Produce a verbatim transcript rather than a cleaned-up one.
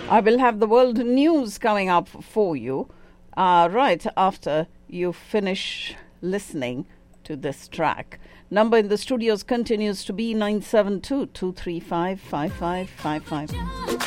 I will have the world news coming up for you uh, right after you finish listening to this track. Number in the studios continues to be nine seven two, two three five, five five five five.